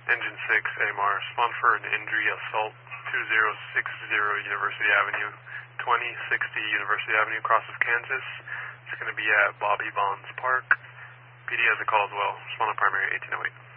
Engine 6, AMR, respond for an injury assault 2060 University Avenue, 2060 University Avenue, Cross of Kansas. It's going to be at Bobby Bonds Park. PD has a call as well. Respond on primary 1808.